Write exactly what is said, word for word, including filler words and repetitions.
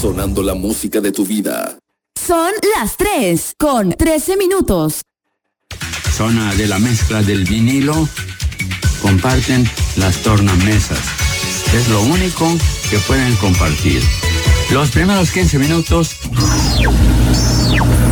sonando la música de tu vida. Son las tres con trece minutos. Zona de la mezcla del vinilo. Comparten las tornamesas. Es lo único que pueden compartir. Los primeros quince minutos